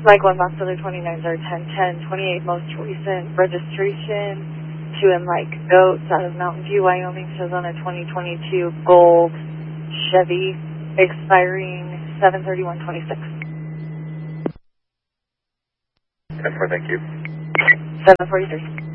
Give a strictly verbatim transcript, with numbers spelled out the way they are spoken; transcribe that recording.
Mike one Boxer twenty-nine zero ten ten, twenty-eight most recent registration to and Mike Goats out of Mountain View, Wyoming, shows on a twenty twenty-two Gold Chevy expiring seven thirty-one twenty-six. ten four, thank you. seven forty-three.